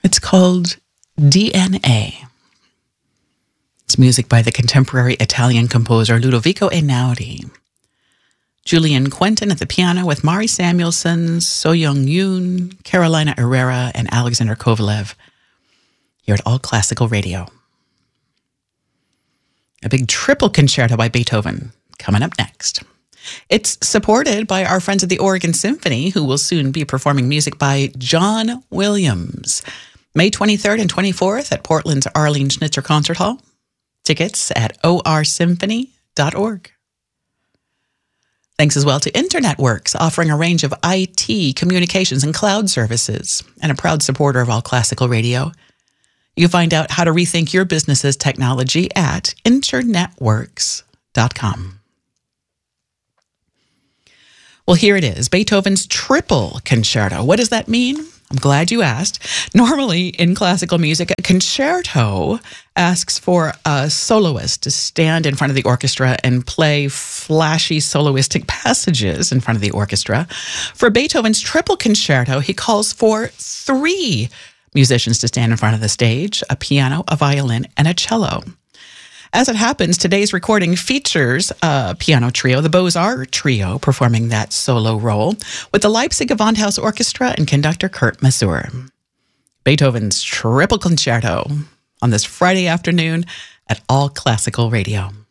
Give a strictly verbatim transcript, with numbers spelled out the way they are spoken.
It's called D N A. It's music by the contemporary Italian composer Ludovico Einaudi. Julian Quentin at the piano with Mari Samuelson, So Young Yoon, Carolina Herrera, and Alexander Kovalev here at All Classical Radio. A big triple concerto by Beethoven coming up next. It's supported by our friends at the Oregon Symphony, who will soon be performing music by John Williams. May twenty-third and twenty-fourth at Portland's Arlene Schnitzer Concert Hall. Tickets at o r symphony dot org. Thanks as well to InternetWorks, offering a range of I T, communications, and cloud services, and a proud supporter of All Classical Radio. You can find out how to rethink your business's technology at internetworks dot com. Well, here it is, Beethoven's Triple Concerto. What does that mean? I'm glad you asked. Normally, in classical music, a concerto asks for a soloist to stand in front of the orchestra and play flashy soloistic passages in front of the orchestra. For Beethoven's Triple Concerto, he calls for three musicians to stand in front of the stage: a piano, a violin, and a cello. As it happens, today's recording features a piano trio, the Beaux-Arts Trio, performing that solo role with the Leipzig Gewandhaus Orchestra and conductor Kurt Masur. Beethoven's Triple Concerto on this Friday afternoon at All Classical Radio.